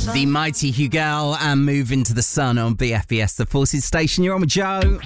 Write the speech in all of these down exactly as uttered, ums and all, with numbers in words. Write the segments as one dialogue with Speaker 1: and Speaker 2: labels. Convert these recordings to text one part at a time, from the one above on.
Speaker 1: The mighty Hugal and Move Into the Sun on B F B S, the Forces Station. You're on with Joe.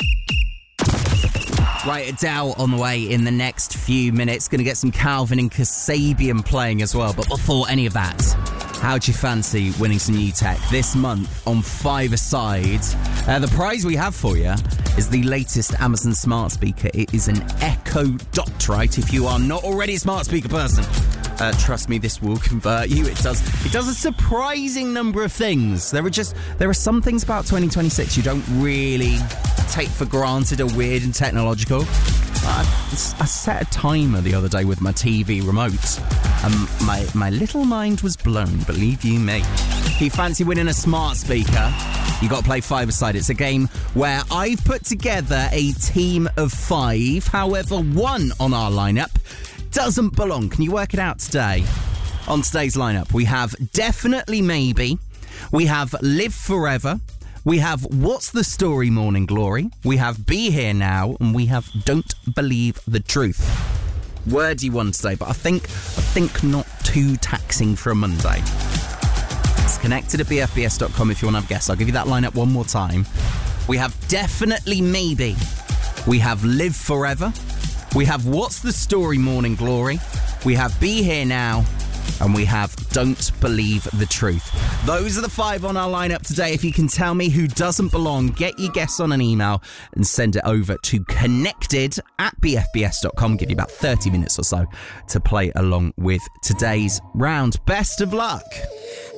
Speaker 1: Right, Adele on the way in the next few minutes. Going to get some Calvin and Kasabian playing as well. But before any of that, how'd you fancy winning some new tech this month on Five-A-Side? Uh, the prize we have for you is the latest Amazon smart speaker. It is an Echo Dot, right? If you are not already a smart speaker person, uh, trust me, this will convert you. It does. It does a surprising number of things. There are just there are some things about twenty twenty-six you don't really take for granted are weird and technological. I, I set a timer the other day with my T V remote, and my my little mind was blown. Believe you me. If you fancy winning a smart speaker, you got to play Five-A-Side. It's a game where I've put together a team of five. However, one on our lineup doesn't belong. Can you work it out today? On today's lineup, we have Definitely Maybe, we have Live Forever, we have What's the Story Morning Glory, we have Be Here Now, and we have Don't Believe the Truth. Wordy one today, but I think I think not too taxing for a Monday. It's connected at b f b s dot com if you want to have a guess. I'll give you that lineup one more time. We have Definitely Maybe, we have Live Forever, we have What's the Story Morning Glory, we have Be Here Now, and we have Don't Believe the Truth. Those are the five on our lineup today. If you can tell me who doesn't belong, get your guess on an email and send it over to connected at b f b s dot com. Give you about thirty minutes or so to play along with today's round. Best of luck.